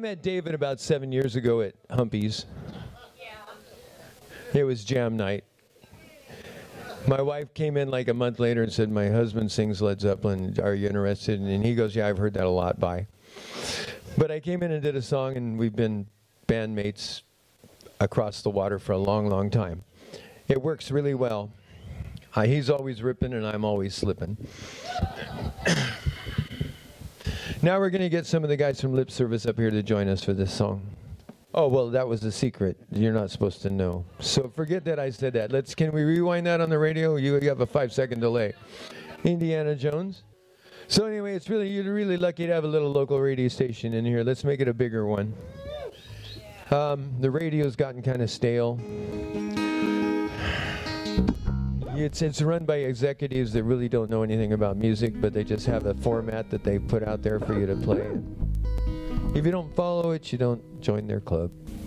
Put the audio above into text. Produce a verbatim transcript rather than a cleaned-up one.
met David about seven years ago at Humpy's. It was jam night. My wife came in like a month later and said, my husband sings Led Zeppelin. Are you interested? And he goes, yeah, I've heard that a lot. Bye. But I came in and did a song, and we've been bandmates across the water for a long, long time. It works really well. Uh, he's always ripping, and I'm always slipping. Now we're going to get some of the guys from Lip Service up here to join us for this song. Oh, well, that was a secret. You're not supposed to know. So forget that I said that. Let's. Can we rewind that on the radio? You, you have a five-second delay. Indiana Jones. So anyway, it's really you're really lucky to have a little local radio station in here. Let's make it a bigger one. Um, the radio's gotten kind of stale. It's it's run by executives that really don't know anything about music, but they just have a format that they put out there for you to play. If you don't follow it, you don't join their club.